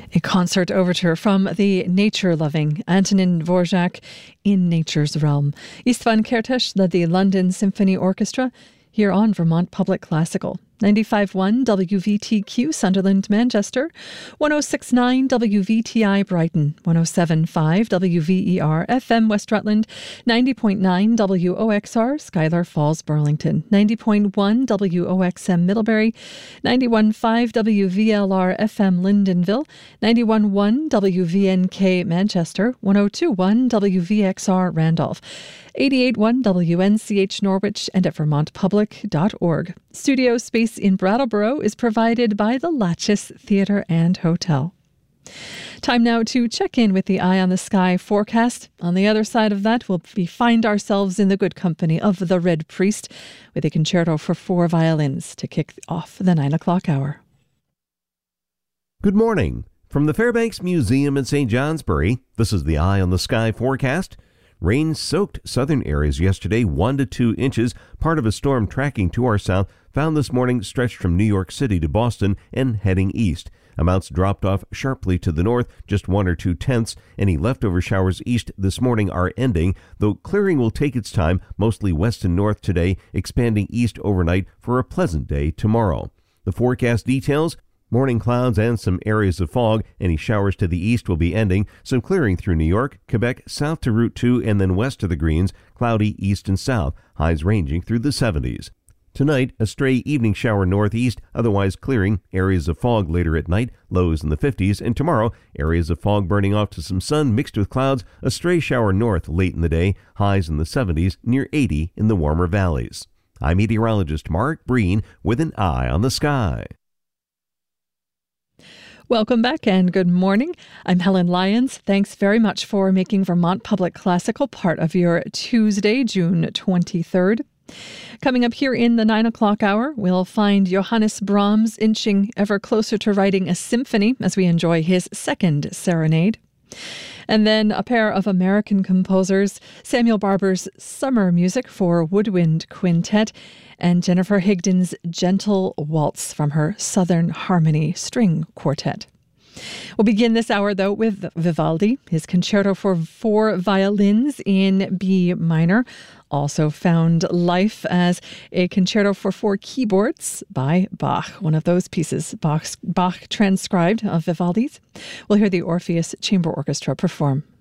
A concert overture from the nature-loving Antonin Dvorak in Nature's Realm. Istvan Kertész led the London Symphony Orchestra here on Vermont Public Classical. 95.1 WVTQ Sunderland, Manchester, 106.9 WVTI Brighton, 107.5 WVER FM West Rutland, 90.9 WOXR Schuyler Falls, Burlington, 90.1 WOXM Middlebury, 91.5 WVLR FM Lyndonville, 91.1 WVNK Manchester, 102.1 WVXR Randolph, 88.1 WNCH Norwich, and at vermontpublic.org. Studio space in Brattleboro is provided by the Latches Theatre and Hotel. Time now to check in with the Eye on the Sky forecast. On the other side of that, we'll find ourselves in the good company of the Red Priest with a concerto for 4 violins to kick off the 9 o'clock hour. Good morning. From the Fairbanks Museum in St. Johnsbury, this is the Eye on the Sky forecast. Rain soaked southern areas yesterday, 1 to 2 inches. Part of a storm tracking to our south found this morning stretched from New York City to Boston and heading east. Amounts dropped off sharply to the north, just 1 or 2 tenths. Any leftover showers east this morning are ending, though clearing will take its time, mostly west and north today, expanding east overnight for a pleasant day tomorrow. The forecast details: morning clouds and some areas of fog. Any showers to the east will be ending. Some clearing through New York, Quebec, south to Route 2, and then west to the Greens. Cloudy east and south. Highs ranging through the 70s. Tonight, a stray evening shower northeast, otherwise clearing. Areas of fog later at night, lows in the 50s. And tomorrow, areas of fog burning off to some sun mixed with clouds. A stray shower north late in the day. Highs in the 70s, near 80 in the warmer valleys. I'm meteorologist Mark Breen with an Eye on the Sky. Welcome back and good morning. I'm Helen Lyons. Thanks very much for making Vermont Public Classical part of your Tuesday, June 23rd. Coming up here in the 9 o'clock hour, we'll find Johannes Brahms inching ever closer to writing a symphony as we enjoy his second serenade. And then a pair of American composers, Samuel Barber's Summer Music for Woodwind Quintet and Jennifer Higdon's Gentle Waltz from her Southern Harmony String Quartet. We'll begin this hour, though, with Vivaldi. His concerto for 4 violins in B minor also found life as a concerto for 4 keyboards by Bach, one of those pieces Bach transcribed of Vivaldi's. We'll hear the Orpheus Chamber Orchestra perform